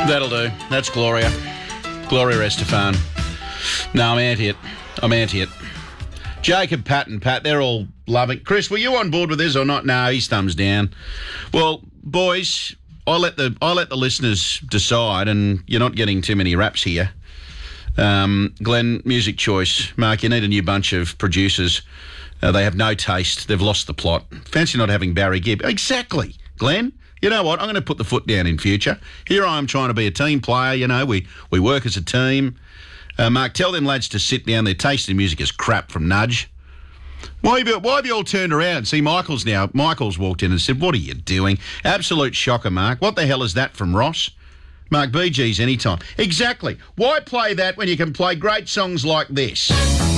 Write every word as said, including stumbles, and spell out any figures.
That'll do. That's Gloria. Gloria Estefan. No, I'm anti it. I'm anti it. Jacob, Pat and Pat, they're all loving. Chris, were you on board with this or not? No, he's thumbs down. Well, boys, I'll let the I'll let the listeners decide, and you're not getting too many raps here. Um, Glenn, music choice. Mark, you need a new bunch of producers. Uh, they have no taste. They've lost the plot. Fancy not having Barry Gibb. Exactly, Glenn. You know what? I'm going to put the foot down in future. Here I am trying to be a team player. You know, we, we work as a team. Uh, Mark, tell them lads to sit down. Their taste in music is crap from Nudge. Why have, you, why have you all turned around? See, Michael's now. Michael's walked in and said, what are you doing? Absolute shocker, Mark. What the hell is that from Ross? Mark, B G's anytime. Exactly. Why play that when you can play great songs like this?